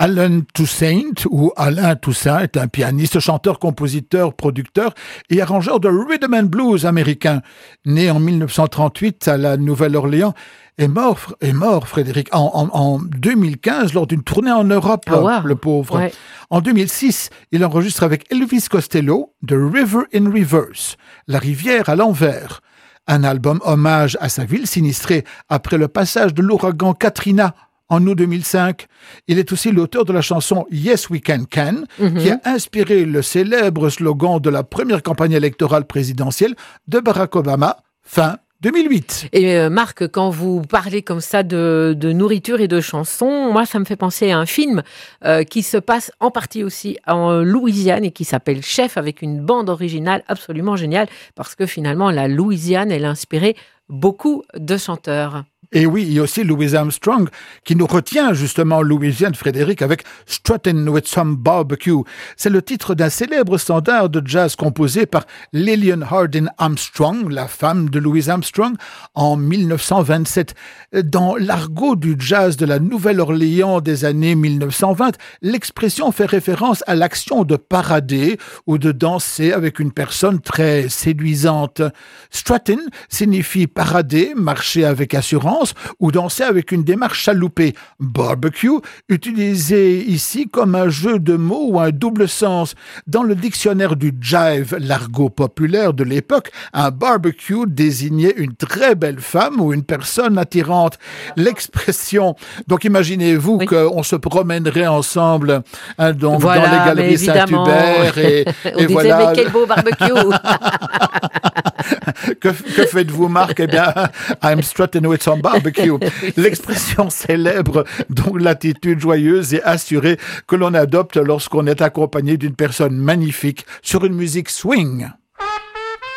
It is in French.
Alan Toussaint, ou Alain Toussaint, est un pianiste, chanteur, compositeur, producteur et arrangeur de rhythm and blues américain. Né en 1938 à la Nouvelle-Orléans, est mort, Frédéric, en 2015 lors d'une tournée en Europe, le pauvre. Ouais. En 2006, il enregistre avec Elvis Costello The River in Reverse, La rivière à l'envers. Un album hommage à sa ville sinistrée après le passage de l'ouragan Katrina en août 2005. Il est aussi l'auteur de la chanson Yes We Can Can, qui a inspiré le célèbre slogan de la première campagne électorale présidentielle de Barack Obama, fin 2008. Et Marc, quand vous parlez comme ça de nourriture et de chansons, moi ça me fait penser à un film qui se passe en partie aussi en Louisiane et qui s'appelle Chef, avec une bande originale absolument géniale, parce que finalement la Louisiane, elle a inspiré beaucoup de chanteurs. Et oui, il y a aussi Louis Armstrong qui nous retient justement en Louisiane, Frédéric, avec Struttin' with Some Barbecue. C'est le titre d'un célèbre standard de jazz composé par Lillian Hardin Armstrong, la femme de Louis Armstrong, en 1927. Dans l'argot du jazz de la Nouvelle-Orléans des années 1920, l'expression fait référence à l'action de parader ou de danser avec une personne très séduisante. Struttin' signifie parader, marcher avec assurance, ou danser avec une démarche chaloupée. Barbecue, utilisé ici comme un jeu de mots ou un double sens. Dans le dictionnaire du jive, l'argot populaire de l'époque, un barbecue désignait une très belle femme ou une personne attirante. L'expression, donc imaginez-vous qu'on se promènerait ensemble dans les galeries Saint-Hubert et voilà. Mais quel beau barbecue. Que faites-vous, Marc? Eh bien, I'm strutting with some barbecue. L'expression célèbre donc l'attitude joyeuse et assurée que l'on adopte lorsqu'on est accompagné d'une personne magnifique sur une musique swing.